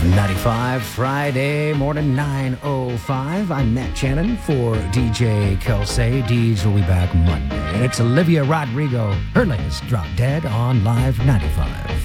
95 Friday morning 9:05. I'm Matt Shannon for DJ Kelsey. Deej will be back Monday. And it's Olivia Rodrigo. Her latest Drop Dead on Live 95.